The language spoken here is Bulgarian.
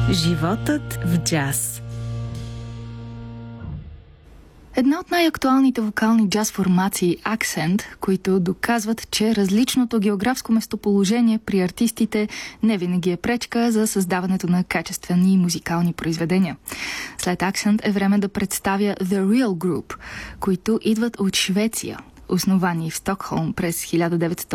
Животът в джаз. Една от най-актуалните вокални джаз формации Accent, които доказват, че различното географско местоположение при артистите не винаги е пречка за създаването на качествени музикални произведения. След Accent е време да представя The Real Group, които идват от Швеция, основани в Стокхолм през 1900